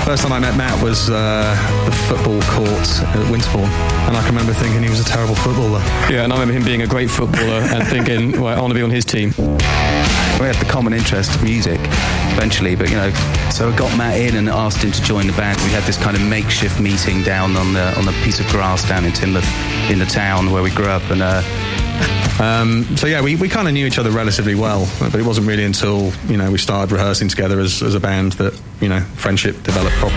First time I met Matt was the football court at Winterbourne, and I can remember thinking he was a terrible footballer. Yeah, and I remember him being a great footballer and thinking, well, I want to be on his team. We had the common interest of music eventually, but so I got Matt in and asked him to join the band. We had this kind of makeshift meeting down on the piece of grass down in Teignmouth, in the town where we grew up, and we kind of knew each other relatively well, but it wasn't really until we started rehearsing together as a band that friendship developed properly.